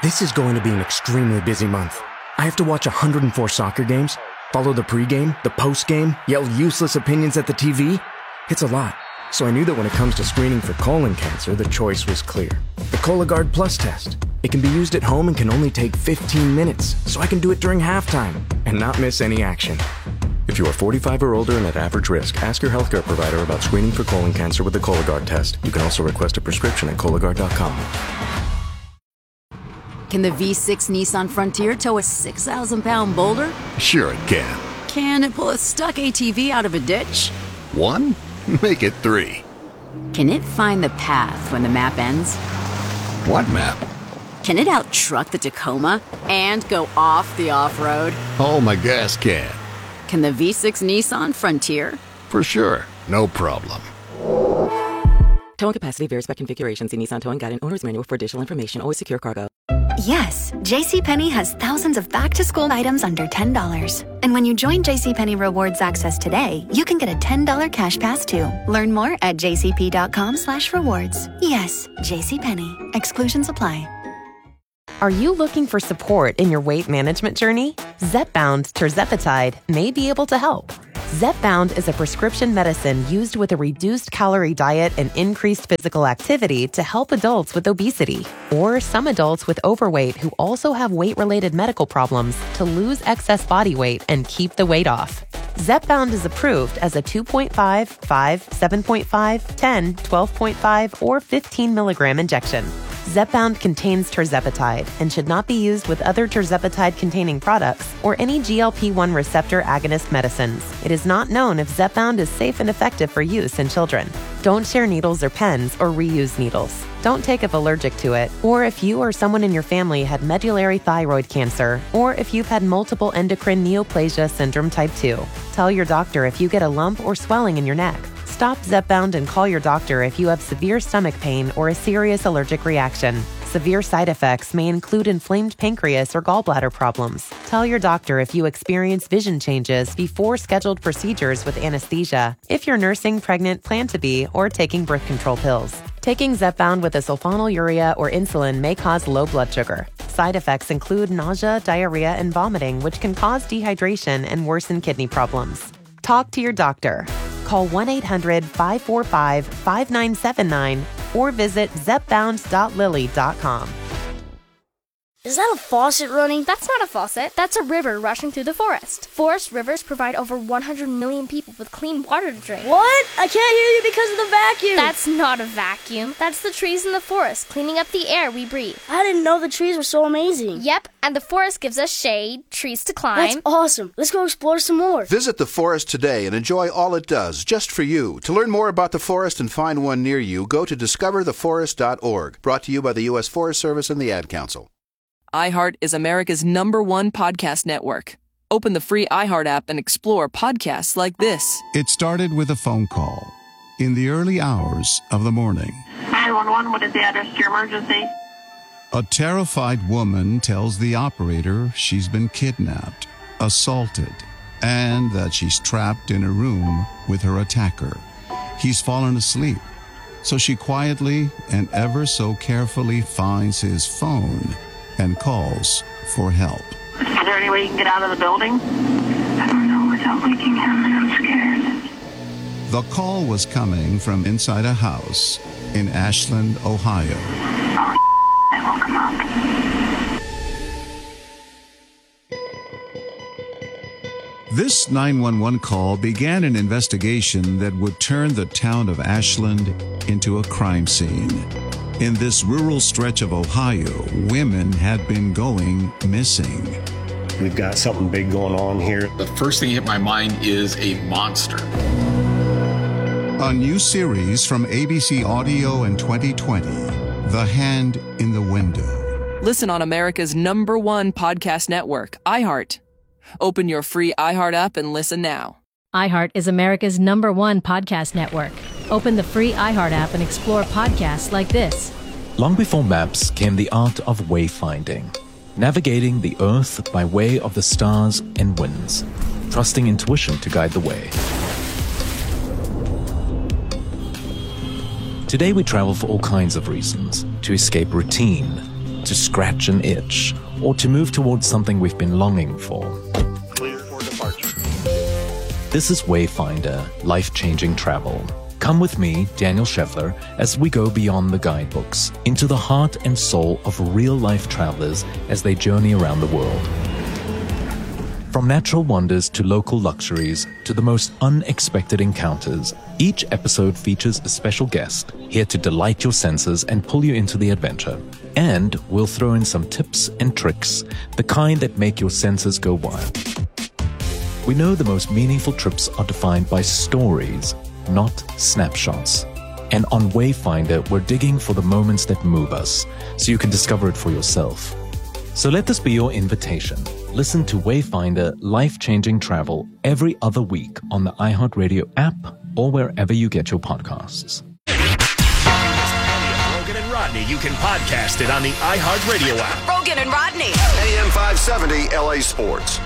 This is going to be an extremely busy month. I have to watch 104 soccer games, follow the pregame, the postgame, yell useless opinions at the TV. It's a lot. So I knew that when it comes to screening for colon cancer, the choice was clear. The Cologuard Plus test. It can be used at home and can only take 15 minutes, so I can do it during halftime and not miss any action. If you are 45 or older and at average risk, ask your healthcare provider about screening for colon cancer with the Cologuard test. You can also request a prescription at Cologuard.com. Can the V6 Nissan Frontier tow a 6,000-pound boulder? Sure it can. Can it pull a stuck ATV out of a ditch? 1? Make it 3. Can it find the path when the map ends? What map? Can it out-truck the Tacoma and go off the off-road? Oh, my gas can. Can the V6 Nissan Frontier? For sure. No problem. Towing capacity varies by configuration. See Nissan Towing Guide and Owner's Manual for additional information. Always secure cargo. Yes, JCPenney has thousands of back-to-school items under $10. And when you join JCPenney Rewards Access today, you can get a $10 cash pass too. Learn more at jcp.com/rewards. Yes, JCPenney. Exclusions apply. Are you looking for support in your weight management journey? Zepbound tirzepatide may be able to help. Zepbound is a prescription medicine used with a reduced calorie diet and increased physical activity to help adults with obesity or some adults with overweight who also have weight-related medical problems to lose excess body weight and keep the weight off. Zepbound is approved as a 2.5, 5, 7.5, 10, 12.5, or 15 milligram injection. Zepbound contains tirzepatide and should not be used with other tirzepatide-containing products or any GLP-1 receptor agonist medicines. It is not known if Zepbound is safe and effective for use in children. Don't share needles or pens or reuse needles. Don't take if allergic to it, or if you or someone in your family had medullary thyroid cancer, or if you've had multiple endocrine neoplasia syndrome type 2. Tell your doctor if you get a lump or swelling in your neck. Stop Zepbound and call your doctor if you have severe stomach pain or a serious allergic reaction. Severe side effects may include inflamed pancreas or gallbladder problems. Tell your doctor if you experience vision changes before scheduled procedures with anesthesia, if you're nursing, pregnant, plan to be, or taking birth control pills. Taking Zepbound with a sulfonylurea or insulin may cause low blood sugar. Side effects include nausea, diarrhea, and vomiting, which can cause dehydration and worsen kidney problems. Talk to your doctor. Call 1-800-545-5979 or visit zepbound.lilly.com. Is that a faucet running? That's not a faucet. That's a river rushing through the forest. Forest rivers provide over 100 million people with clean water to drink. What? I can't hear you because of the vacuum. That's not a vacuum. That's the trees in the forest cleaning up the air we breathe. I didn't know the trees were so amazing. Yep, and the forest gives us shade, trees to climb. That's awesome. Let's go explore some more. Visit the forest today and enjoy all it does, just for you. To learn more about the forest and find one near you, go to discovertheforest.org. Brought to you by the U.S. Forest Service and the Ad Council. iHeart is America's #1 podcast network. Open the free iHeart app and explore podcasts like this. It started with a phone call in the early hours of the morning. 911, what is the address to your emergency? A terrified woman tells the operator she's been kidnapped, assaulted, and that she's trapped in a room with her attacker. He's fallen asleep, so she quietly and ever so carefully finds his phone and calls for help. Is there any way you can get out of the building? I don't know without waking him, and I'm scared. The call was coming from inside a house in Ashland, Ohio. Oh, I woke him up. This 911 call began an investigation that would turn the town of Ashland into a crime scene. In this rural stretch of Ohio, women had been going missing. We've got something big going on here. The first thing that hit my mind is a monster. A new series from ABC Audio in 2020, The Hand in the Window. Listen on America's #1 podcast network, iHeart. Open your free iHeart app and listen now. iHeart is America's #1 podcast network. Open the free iHeart app and explore podcasts like this. Long before maps came the art of wayfinding, navigating the earth by way of the stars and winds, trusting intuition to guide the way. Today we travel for all kinds of reasons, to escape routine, to scratch an itch, or to move towards something we've been longing for. Clear for departure. This is Wayfinder, life-changing travel. Come with me, Daniel Scheffler, as we go beyond the guidebooks, into the heart and soul of real-life travelers as they journey around the world. From natural wonders to local luxuries to the most unexpected encounters, each episode features a special guest here to delight your senses and pull you into the adventure. And we'll throw in some tips and tricks, the kind that make your senses go wild. We know the most meaningful trips are defined by stories, not snapshots. And on Wayfinder, we're digging for the moments that move us, so you can discover it for yourself. So let this be your invitation. Listen to Wayfinder Life-Changing Travel every other week on the iHeartRadio app or wherever you get your podcasts. Rogan and Rodney, you can podcast it on the iHeartRadio app. Rogan and Rodney. AM 570 LA Sports.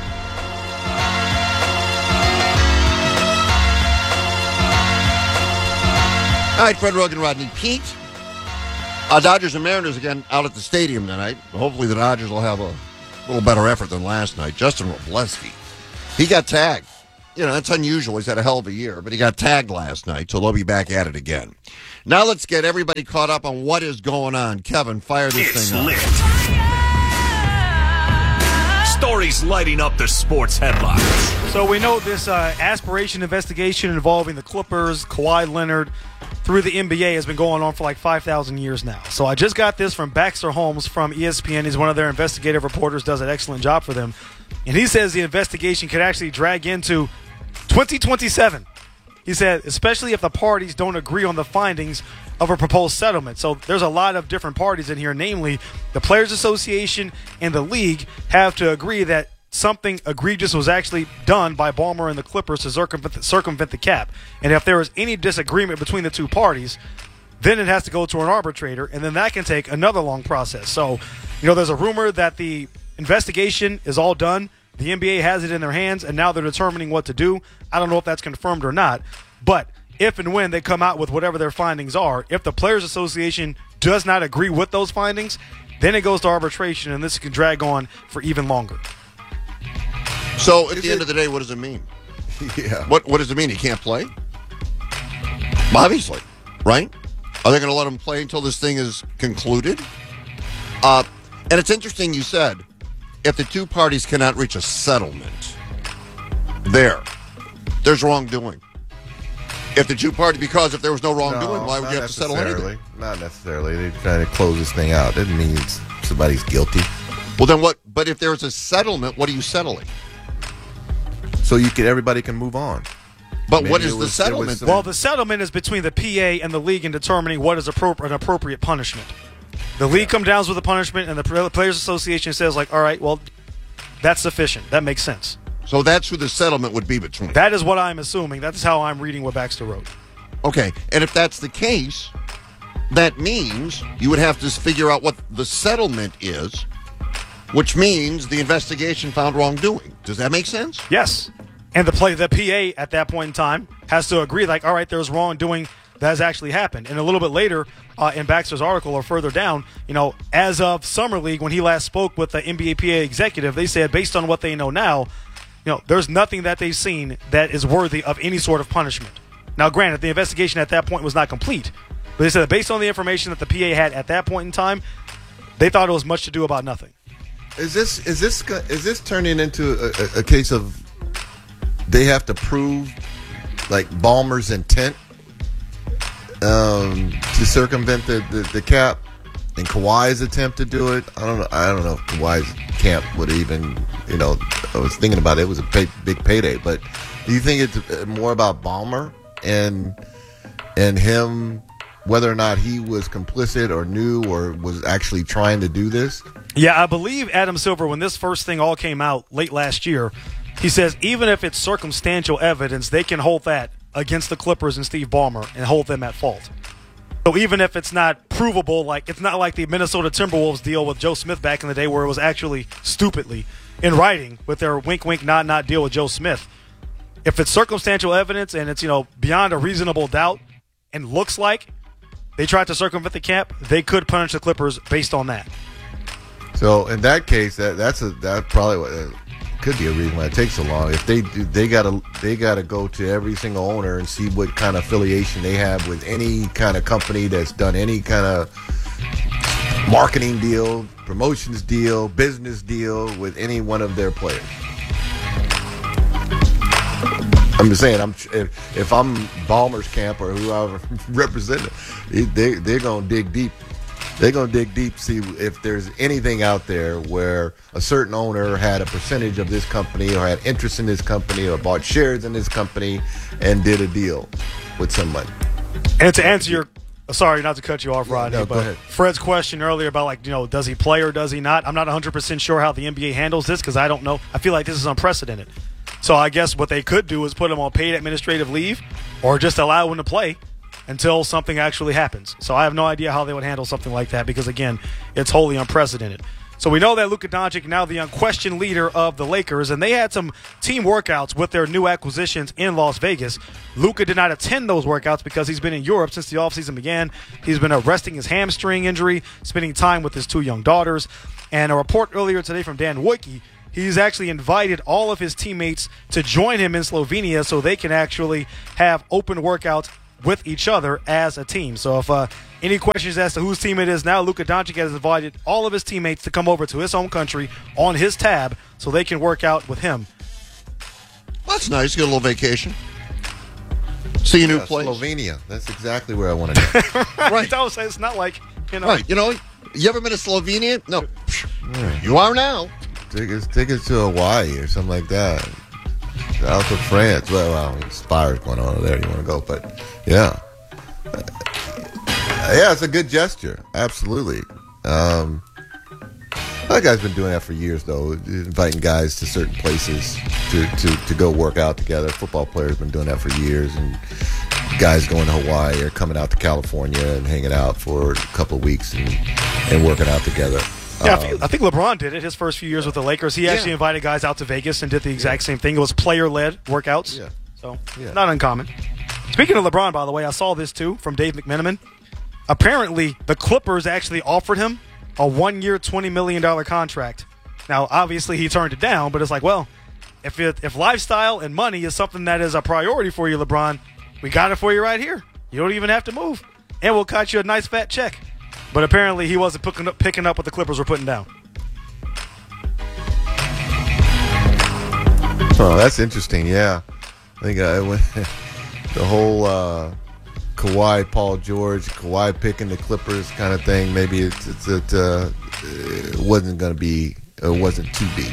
All right, Fred Rogan, Rodney Pete. Dodgers and Mariners again out at the stadium tonight. Hopefully the Dodgers will have a little better effort than last night. Justin Robleski, he got tagged. You know, that's unusual. He's had a hell of a year, but he got tagged last night, so they'll be back at it again. Now let's get everybody caught up on what is going on. Kevin, fire this thing up. Stories lighting up the sports headlines. So we know this aspiration investigation involving the Clippers, Kawhi Leonard, through the NBA has been going on for like 5,000 years now. So I just got this from Baxter Holmes from ESPN. He's one of their investigative reporters, does an excellent job for them. And he says the investigation could actually drag into 2027. He said, especially if the parties don't agree on the findings of a proposed settlement. So there's a lot of different parties in here, namely the Players Association and the league have to agree that something egregious was actually done by Ballmer and the Clippers to circumvent the cap. And if there is any disagreement between the two parties, then it has to go to an arbitrator, and then that can take another long process. So, you know, there's a rumor that the investigation is all done. The NBA has it in their hands, and now they're determining what to do. I don't know if that's confirmed or not, but if and when they come out with whatever their findings are, if the Players Association does not agree with those findings, then it goes to arbitration, and this can drag on for even longer. So, at the end of the day, what does it mean? Yeah. What does it mean? He can't play? Obviously, right? Are they going to let him play until this thing is concluded? And it's interesting you said, if the two parties cannot reach a settlement, there's wrongdoing. If the two parties, because if there was no wrongdoing, why would you have to settle anything? Not necessarily. They're trying to close this thing out. Doesn't mean somebody's guilty. Well, then what? But if there's a settlement, what are you settling? So everybody can move on. But maybe what is the settlement? Well, the settlement is between the PA and the league in determining what is an appropriate punishment. The league comes down with a punishment, and the Players Association says, like, all right, well, that's sufficient. That makes sense. So that's who the settlement would be between. That is what I'm assuming. That's how I'm reading what Baxter wrote. Okay, and if that's the case, that means you would have to figure out what the settlement is, which means the investigation found wrongdoing. Does that make sense? Yes. And the PA at that point in time has to agree, like, all right, there's wrongdoing that has actually happened. And a little bit later in Baxter's article or further down, you know, as of Summer League, when he last spoke with the NBA PA executive, they said based on what they know now, you know, there's nothing that they've seen that is worthy of any sort of punishment. Now, granted, the investigation at that point was not complete, but they said that based on the information that the PA had at that point in time, they thought it was much to do about nothing. Is this turning into a case of they have to prove like Ballmer's intent to circumvent the cap and Kawhi's attempt to do it? I don't know if Kawhi's camp would even, you know, I was thinking about it. It was a big payday, but do you think it's more about Ballmer and him, whether or not he was complicit or knew or was actually trying to do this? Yeah, I believe Adam Silver, when this first thing all came out late last year, he says even if it's circumstantial evidence, they can hold that against the Clippers and Steve Ballmer and hold them at fault. So even if it's not provable, like it's not like the Minnesota Timberwolves deal with Joe Smith back in the day where it was actually stupidly in writing with their wink, wink, nod, nod deal with Joe Smith. If it's circumstantial evidence and it's, you know, beyond a reasonable doubt and looks like they tried to circumvent the cap, they could punish the Clippers based on that. So in that case, that's probably what could be a reason why it takes so long. If they gotta go to every single owner and see what kind of affiliation they have with any kind of company that's done any kind of marketing deal, promotions deal, business deal with any one of their players. I'm just saying, if I'm Ballmer's camp or whoever represented, they're gonna dig deep. They're going to dig deep, see if there's anything out there where a certain owner had a percentage of this company or had interest in this company or bought shares in this company and did a deal with somebody. And to answer your – sorry, not to cut you off, Rodney, no, but go ahead. Fred's question earlier about, does he play or does he not? I'm not 100% sure how the NBA handles this because I don't know. I feel like this is unprecedented. So I guess what they could do is put him on paid administrative leave or just allow him to play until something actually happens. So I have no idea how they would handle something like that because, again, it's wholly unprecedented. So we know that Luka Doncic now the unquestioned leader of the Lakers, and they had some team workouts with their new acquisitions in Las Vegas. Luka did not attend those workouts because he's been in Europe since the offseason began. He's been resting his hamstring injury, spending time with his 2 young daughters. And a report earlier today from Dan Wojcicki, he's actually invited all of his teammates to join him in Slovenia so they can actually have open workouts with each other as a team. So if any questions as to whose team it is now, Luka Doncic has invited all of his teammates to come over to his home country on his tab so they can work out with him. Well, that's nice. Get a little vacation. See a new place. Slovenia. That's exactly where I want to go. Right. I would say it's not like, Right. You ever been to Slovenia? No. Right. You are now. Take us to Hawaii or something like that. Out to France. Well, Spire's going on over there. You want to go, but yeah, it's a good gesture. Absolutely. That guy's been doing that for years, though, inviting guys to certain places to go work out together. Football players been doing that for years, and guys going to Hawaii or coming out to California and hanging out for a couple of weeks and working out together. Yeah, I think LeBron did it his first few years with the Lakers. He actually invited guys out to Vegas and did the exact same thing. It was player-led workouts, so not uncommon. Speaking of LeBron, by the way, I saw this too from Dave McMenamin. Apparently, the Clippers actually offered him a 1-year, $20 million contract. Now, obviously, he turned it down, but it's like, well, if lifestyle and money is something that is a priority for you, LeBron, we got it for you right here. You don't even have to move, and we'll cut you a nice fat check. But apparently he wasn't picking up what the Clippers were putting down. Oh, that's interesting. Yeah, I think the whole Kawhi, Paul George, Kawhi picking the Clippers kind of thing. Maybe it wasn't going to be, it wasn't to be.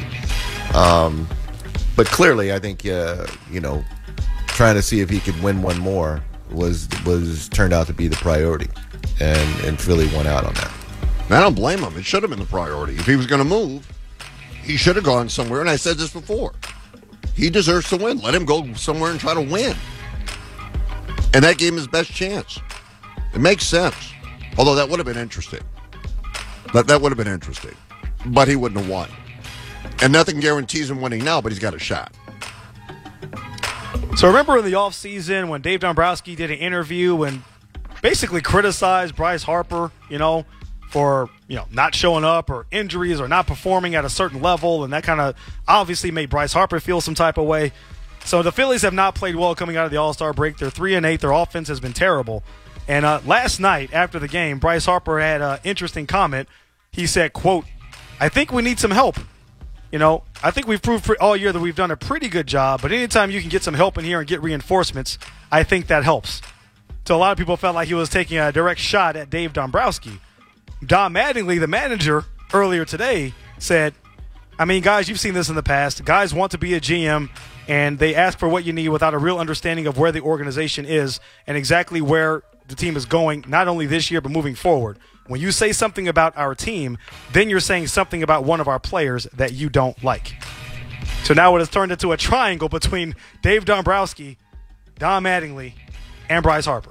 But clearly, I think trying to see if he could win one more was turned out to be the priority. And Philly won out on that. I don't blame him. It should have been the priority. If he was going to move, he should have gone somewhere. And I said this before. He deserves to win. Let him go somewhere and try to win. And that gave him his best chance. It makes sense. Although that would have been interesting. That would have been interesting. But he wouldn't have won. And nothing guarantees him winning now, but he's got a shot. So remember in the offseason when Dave Dombrowski did an interview and basically criticized Bryce Harper, for, not showing up or injuries or not performing at a certain level, and that kind of obviously made Bryce Harper feel some type of way. So the Phillies have not played well coming out of the All-Star break. They're 3-8. Their offense has been terrible. And last night after the game, Bryce Harper had an interesting comment. He said, quote, "I think we need some help. I think we've proved all year that we've done a pretty good job, but anytime you can get some help in here and get reinforcements, I think that helps." So a lot of people felt like he was taking a direct shot at Dave Dombrowski. Don Mattingly, the manager, earlier today said, guys, you've seen this in the past. Guys want to be a GM, and they ask for what you need without a real understanding of where the organization is and exactly where the team is going, not only this year but moving forward. When you say something about our team, then you're saying something about one of our players that you don't like. So now it has turned into a triangle between Dave Dombrowski, Don Mattingly, and Bryce Harper.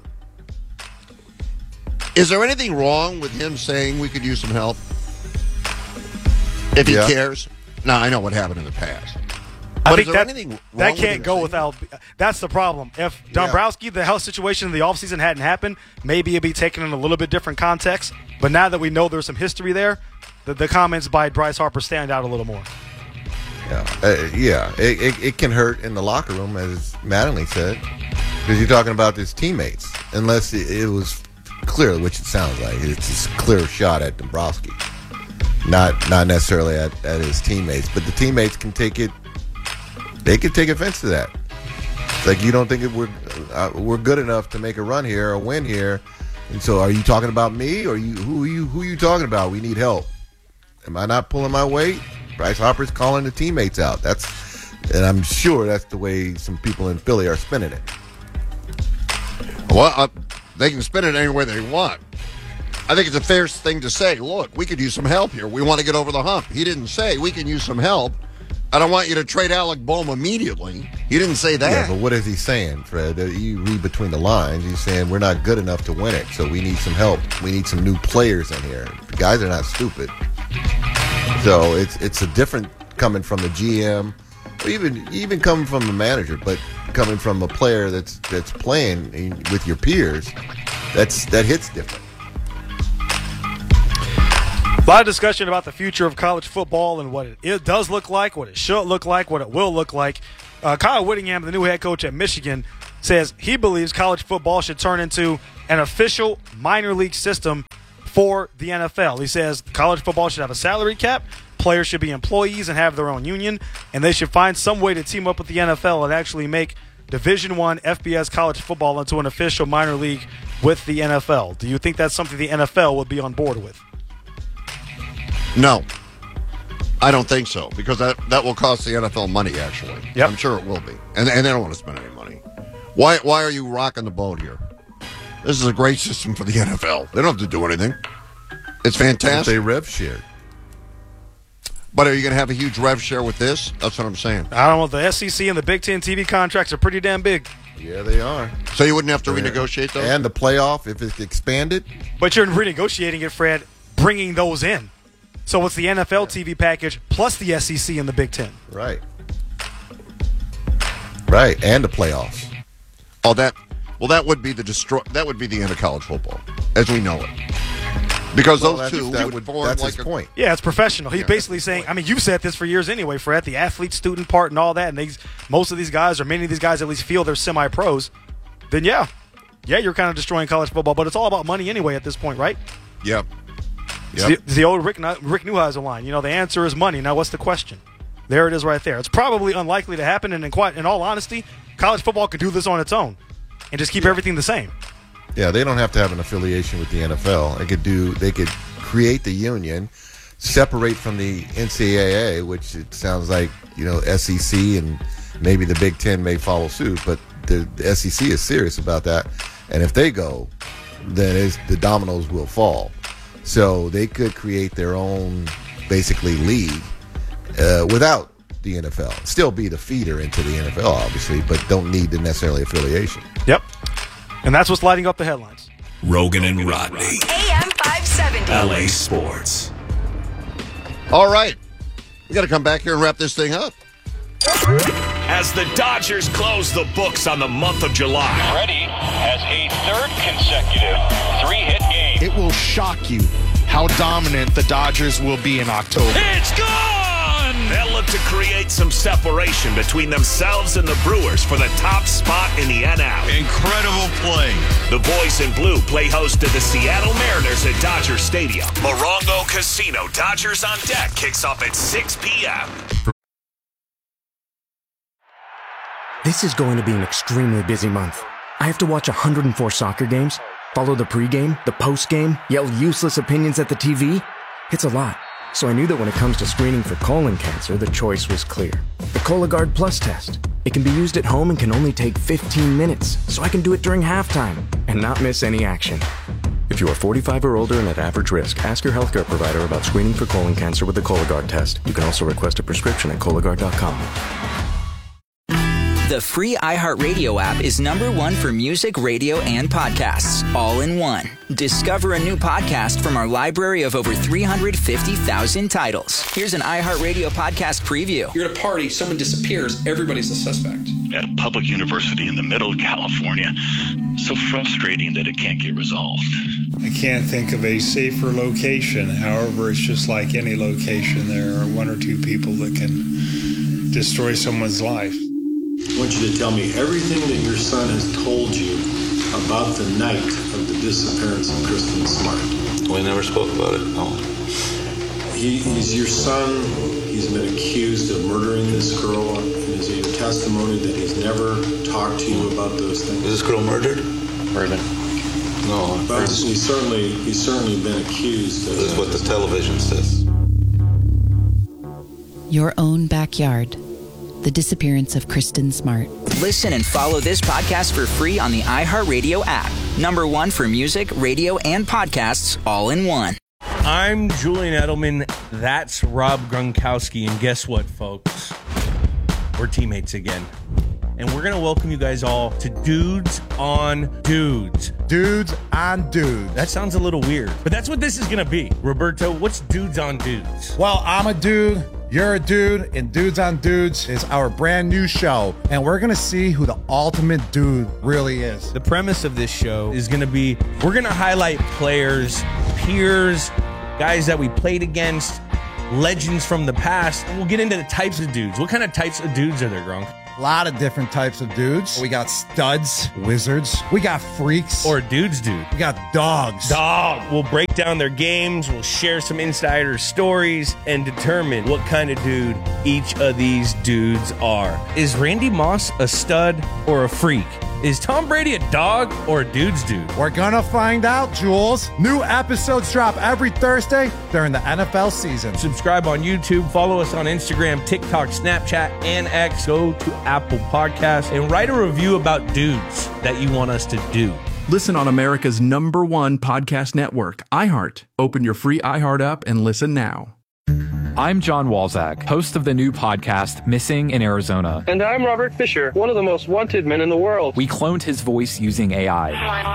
Is there anything wrong with him saying we could use some help? If he cares? Now, I know what happened in the past. I think that can't go without. That's the problem. If Dombrowski, the health situation in the offseason hadn't happened, maybe it'd be taken in a little bit different context. But now that we know there's some history there, the comments by Bryce Harper stand out a little more. It can hurt in the locker room, as Mattingly said, because you're talking about his teammates. Unless it was clear, which it sounds like, it's just a clear shot at Dombrowski, not necessarily at his teammates. But the teammates can take it. They can take offense to that. It's like, you don't think we're good enough to make a run here or win here, and so are you talking about me or who are you talking about? We need help. Am I not pulling my weight? Bryce Harper's calling the teammates out. And I'm sure that's the way some people in Philly are spinning it. Well, they can spin it any way they want. I think it's a fair thing to say, look, we could use some help here. We want to get over the hump. He didn't say we can use some help. I don't want you to trade Alec Bohm immediately. He didn't say that. Yeah, but what is he saying, Fred? You read between the lines. He's saying we're not good enough to win it, so we need some help. We need some new players in here. The guys are not stupid. So it's a different coming from the GM, or even coming from the manager, but coming from a player that's playing with your peers, that hits different. A lot of discussion about the future of college football and what it does look like, what it should look like, what it will look like. Kyle Whittingham, the new head coach at Michigan, says he believes college football should turn into an official minor league system for the NFL. He says college football should have a salary cap, players should be employees and have their own union, and they should find some way to team up with the NFL and actually make Division I FBS college football into an official minor league with the NFL. Do you think that's something the NFL would be on board with? No. I don't think so, because that will cost the NFL money, actually. Yep. I'm sure it will be. And they don't want to spend any money. Why are you rocking the boat here? This is a great system for the NFL. They don't have to do anything. It's fantastic. They rev share. But are you going to have a huge rev share with this? That's what I'm saying. I don't know. The SEC and the Big Ten TV contracts are pretty damn big. Yeah, they are. So you wouldn't have to renegotiate those? And the playoff, if it's expanded. But you're renegotiating it, Fred, bringing those in. So it's the NFL TV package plus the SEC and the Big Ten. Right. Right, and the playoffs. That would be that would be the end of college football as we know it. Because those two would form that's like his point. Yeah, it's professional. He's basically saying, I mean, you've said this for years anyway, Fred, the athlete-student part and all that, and most of these guys, or many of these guys at least feel they're semi-pros, then yeah, you're kind of destroying college football, but it's all about money anyway at this point, right? Yep. It's the old Rick Neuheisel line. The answer is money. Now, what's the question? There it is right there. It's probably unlikely to happen, and in all honesty, college football could do this on its own and just keep everything the same. Yeah, they don't have to have an affiliation with the NFL. They could create the union, separate from the NCAA, which it sounds like, SEC and maybe the Big Ten may follow suit, but the SEC is serious about that. And if they go, then the dominoes will fall. So they could create their own, basically, league without the NFL. Still be the feeder into the NFL, obviously, but don't need the necessarily affiliation. Yep. And that's what's lighting up the headlines. Rogan and Rodney. AM 570. LA Sports. All right. We got to come back here and wrap this thing up. As the Dodgers close the books on the month of July. Freddie has a third consecutive 3-hit game. It will shock you how dominant the Dodgers will be in October. It's gone! They'll look to create some separation between themselves and the Brewers for the top spot in the NL. Incredible play. The boys in blue play host to the Seattle Mariners at Dodger Stadium. Morongo Casino, Dodgers on Deck kicks off at 6 p.m. This is going to be an extremely busy month. I have to watch 104 soccer games, follow the pregame, the postgame, yell useless opinions at the TV. It's a lot. So I knew that when it comes to screening for colon cancer, the choice was clear. The Cologuard Plus test. It can be used at home and can only take 15 minutes, so I can do it during halftime and not miss any action. If you are 45 or older and at average risk, ask your healthcare provider about screening for colon cancer with the Cologuard test. You can also request a prescription at Cologuard.com. The free iHeartRadio app is #1 for music, radio, and podcasts, all in one. Discover a new podcast from our library of over 350,000 titles. Here's an iHeartRadio podcast preview. You're at a party, someone disappears, everybody's a suspect. At a public university in the middle of California, so frustrating that it can't get resolved. I can't think of a safer location. However, it's just like any location. There are one or two people that can destroy someone's life. I want you to tell me everything that your son has told you about the night of the disappearance of Kristen Smart. We never spoke about it, no. He's your son. He's been accused of murdering this girl. And is it your testimony that he's never talked to you about those things? Is this girl murdered? Raven. No. But he's certainly been accused of This is what the television says. Your own backyard. The disappearance of Kristen Smart. Listen and follow this podcast for free on the iHeartRadio app. #1 for music, radio, and podcasts, all in one. I'm Julian Edelman. That's Rob Gronkowski. And guess what, folks? We're teammates again. And we're going to welcome you guys all to Dudes on Dudes. Dudes on Dudes. That sounds a little weird, but that's what this is going to be. Roberto, what's Dudes on Dudes? Well, I'm a dude. You're a dude, and Dudes on Dudes is our brand new show, and we're going to see who the ultimate dude really is. The premise of this show is going to be, we're going to highlight players, peers, guys that we played against, legends from the past, and we'll get into the types of dudes. What kind of types of dudes are there, Gronk? A lot of different types of dudes. We got studs, wizards. We got freaks. Or dudes, dude. We got dogs. We'll break down their games. We'll share some insider stories and determine what kind of dude each of these dudes are. Is Randy Moss a stud or a freak? Is Tom Brady a dog or a dude's dude? We're gonna find out, Jules. New episodes drop every Thursday during the NFL season. Subscribe on YouTube, follow us on Instagram, TikTok, Snapchat, and X. Go to Apple Podcasts and write a review about dudes that you want us to do. Listen on America's #1 podcast network, iHeart. Open your free iHeart app and listen now. I'm John Walzak, host of the new podcast, Missing in Arizona. And I'm Robert Fisher, one of the most wanted men in the world. We cloned his voice using AI.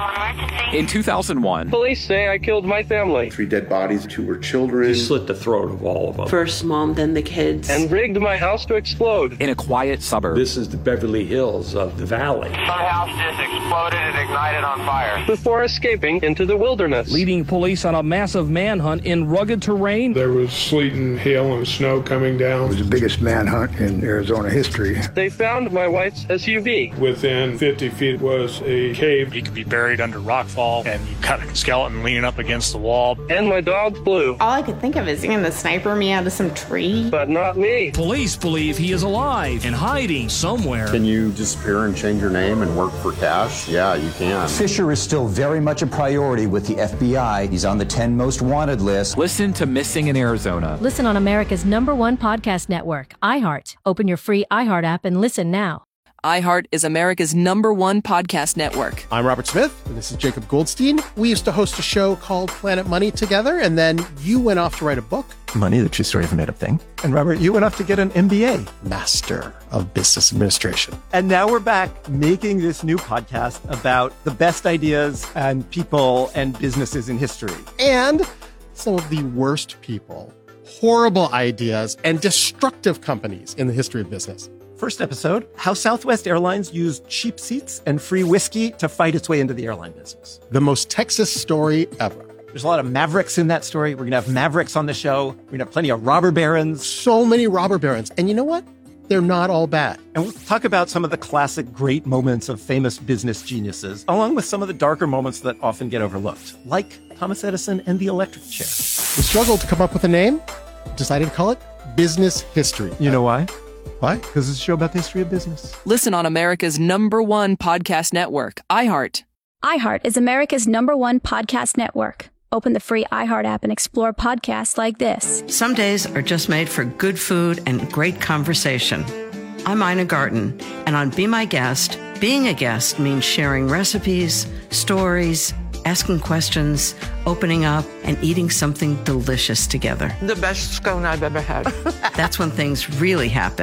In 2001, police say I killed my family. 3 dead bodies, 2 were children. You slit the throat of all of them. First mom, then the kids. And rigged my house to explode. In a quiet suburb. This is the Beverly Hills of the valley. Some house just exploded and ignited on fire. Before escaping into the wilderness. Leading police on a massive manhunt in rugged terrain. There was sleet and hail and snow coming down. It was the biggest manhunt in Arizona history. They found my wife's SUV. Within 50 feet was a cave. He could be buried under rockfall, and you cut a skeleton leaning up against the wall. And my dog Blue. All I could think of is seeing the sniper me out of some tree. But not me. Police believe he is alive and hiding somewhere. Can you disappear and change your name and work for cash? Yeah, you can. Fisher is still very much a priority with the FBI. He's on the 10 most wanted list. Listen to Missing in Arizona. Listen on America's #1 podcast network, iHeart. Open your free iHeart app and listen now. iHeart is America's #1 podcast network. I'm Robert Smith, and this is Jacob Goldstein. We used to host a show called Planet Money together, and then you went off to write a book. Money, the true story of a made-up thing. And Robert, you went off to get an MBA, Master of Business Administration. And now we're back making this new podcast about the best ideas and people and businesses in history. And some of the worst people, horrible ideas, and destructive companies in the history of business. First episode, how Southwest Airlines used cheap seats and free whiskey to fight its way into the airline business. The most Texas story ever. There's a lot of mavericks in that story. We're going to have mavericks on the show. We're going to have plenty of robber barons. So many robber barons. And you know what? They're not all bad. And we'll talk about some of the classic great moments of famous business geniuses, along with some of the darker moments that often get overlooked, like Thomas Edison and the electric chair. We struggled to come up with a name, decided to call it Business History. You know why? Why? Because it's a show about the history of business. Listen on America's #1 podcast network, iHeart. iHeart is America's #1 podcast network. Open the free iHeart app and explore podcasts like this. Some days are just made for good food and great conversation. I'm Ina Garten, and on Be My Guest, being a guest means sharing recipes, stories, asking questions, opening up, and eating something delicious together. The best scone I've ever had. That's when things really happen.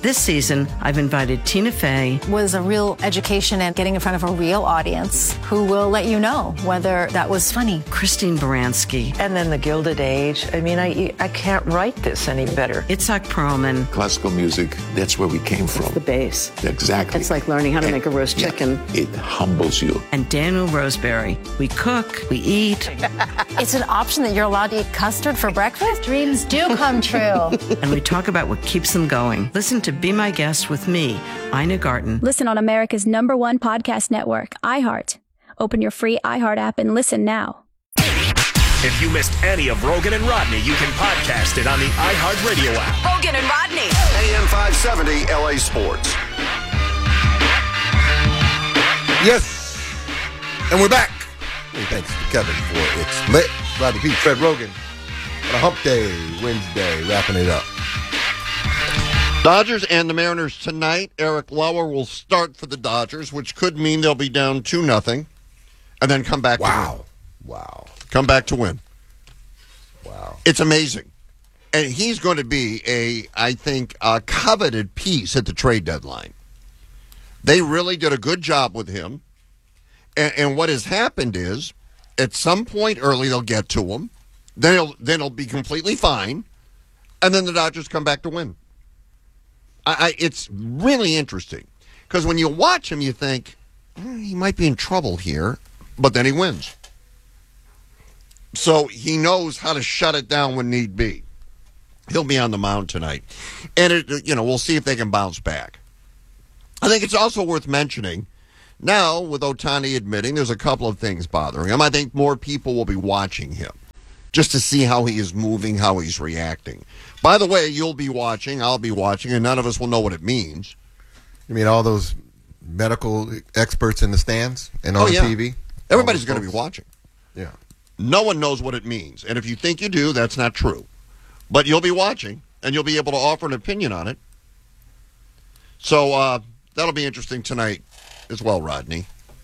This season, I've invited Tina Fey. Was a real education and getting in front of a real audience who will let you know whether that was funny. Christine Baranski. And then the Gilded Age. I mean, I can't write this any better. Itzhak Perlman. Classical music, that's where we came from. It's the bass. Exactly. It's like learning how to make a roast chicken. It humbles you. And Daniel Roseberry. We cook, we eat. It's an option that you're allowed to eat custard for breakfast? Dreams do come true. And we talk about what keeps them going. Listen to Be My Guest with me, Ina Garten. Listen on America's #1 podcast network, iHeart. Open your free iHeart app and listen now. If you missed any of Rogan and Rodney, you can podcast it on the iHeartRadio app. Rogan and Rodney. AM 570 LA Sports. Yes, and we're back. Hey, thanks to Kevin for It's Lit. Rodney Pete, Fred Rogan on a hump day, Wednesday, wrapping it up. Dodgers and the Mariners tonight. Eric Lauer will start for the Dodgers, which could mean they'll be down 2-0, and then come back to win. Wow. Come back to win. Wow. It's amazing. And he's going to be I think, a coveted piece at the trade deadline. They really did a good job with him. And what has happened is, at some point early, they'll get to him. Then he'll be completely fine. And then the Dodgers come back to win. It's really interesting. Because when you watch him, you think, he might be in trouble here. But then he wins. So he knows how to shut it down when need be. He'll be on the mound tonight. And, we'll see if they can bounce back. I think it's also worth mentioning, now with Ohtani admitting there's a couple of things bothering him, I think more people will be watching him just to see how he is moving, how he's reacting. By the way, you'll be watching, I'll be watching, and none of us will know what it means. You mean all those medical experts in the stands and on TV? Everybody's going to be watching. Yeah. No one knows what it means. And if you think you do, that's not true. But you'll be watching, and you'll be able to offer an opinion on it. So that'll be interesting tonight as well, Rodney.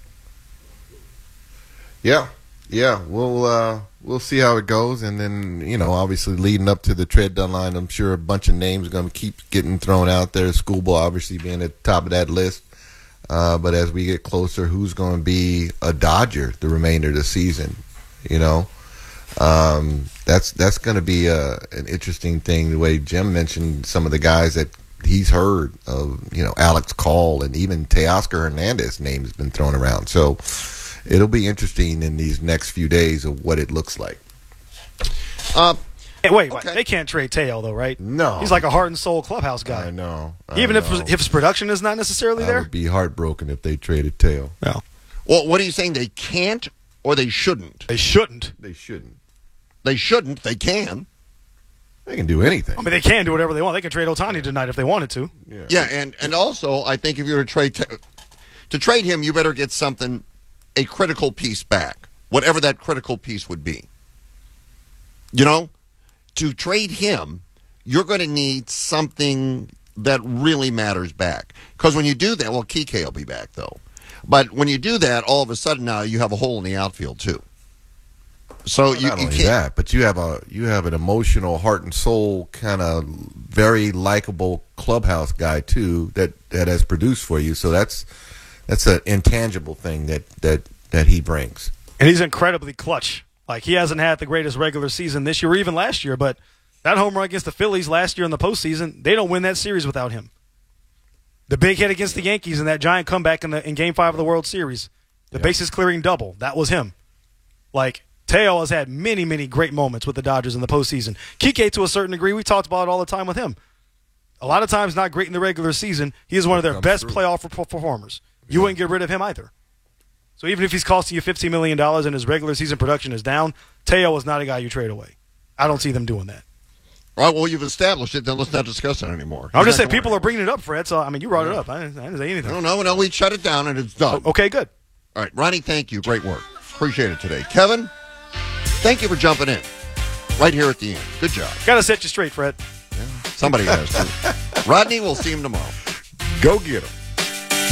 Yeah. We'll see how it goes. And then, obviously leading up to the trade deadline, I'm sure a bunch of names are going to keep getting thrown out there. Schoolboy obviously being at the top of that list. But as we get closer, who's going to be a Dodger the remainder of the season? That's going to be an interesting thing. The way Jim mentioned some of the guys that he's heard of, Alex Call and even Teoscar Hernandez's name has been thrown around. So it'll be interesting in these next few days of what it looks like. Hey, wait, they can't trade Teo though, right? No, he's like a heart and soul clubhouse guy. I know. If his production is not necessarily there, I would be heartbroken if they traded Teo. No. Well, what are you saying? They can't or they shouldn't? They shouldn't. They shouldn't. They shouldn't. They can. They can do anything. I mean, they can do whatever they want. They can trade Ohtani tonight if they wanted to. Yeah, and also I think if you're to trade him, you better get something, a critical piece back, whatever that critical piece would be. To trade him, you're going to need something that really matters back. Because when you do that, well, Kike will be back, though. But when you do that, all of a sudden now you have a hole in the outfield, too. So you only can't. That, but you have an emotional, heart and soul kind of very likable clubhouse guy, too, that has produced for you. So that's an intangible thing that he brings. And he's incredibly clutch. Like, he hasn't had the greatest regular season this year or even last year, but that home run against the Phillies last year in the postseason, they don't win that series without him. The big hit against the Yankees in that giant comeback in Game 5 of the World Series, the bases clearing double, that was him. Like, Teo has had many, many great moments with the Dodgers in the postseason. Kike, to a certain degree, we talked about it all the time with him. A lot of times not great in the regular season. He is one of their best playoff performers. You wouldn't get rid of him either. So even if he's costing you $15 million and his regular season production is down, Teo is not a guy you trade away. I don't see them doing that. All right, well, you've established it, then let's not discuss it anymore. I'm just saying people are bringing it up, Fred, so, you brought it up. I didn't say anything. No, we shut it down and it's done. Okay, good. All right, Ronnie, thank you. Great work. Appreciate it today. Kevin, thank you for jumping in right here at the end. Good job. Got to set you straight, Fred. Yeah, somebody has to. Rodney, we'll see him tomorrow. Go get him.